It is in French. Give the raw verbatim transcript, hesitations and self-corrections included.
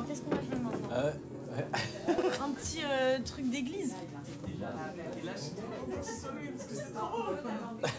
Qu'est-ce qu'on va jouer maintenant? Euh, ouais. Un petit euh, truc d'église.